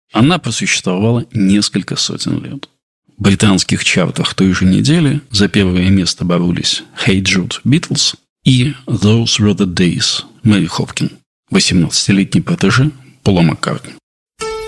Она просуществовала несколько сотен лет. В британских чартах той же недели за первое место боролись «Hey Jude» Beatles и «Those Were the Days» Мэри Хопкин, 18-летний протеже Пола Маккартни.